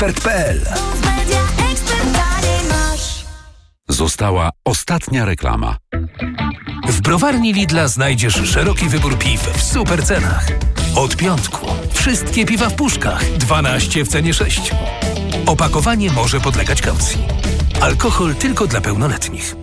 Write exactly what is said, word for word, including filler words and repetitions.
ekspert kropka p l. Została ostatnia reklama. W browarni Lidla znajdziesz szeroki wybór piw w super cenach. Od piątku. Wszystkie piwa w puszkach. dwanaście w cenie sześciu. Opakowanie może podlegać kaucji. Alkohol tylko dla pełnoletnich.